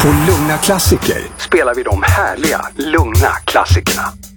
På Lugna Klassiker spelar vi de härliga, lugna klassikerna.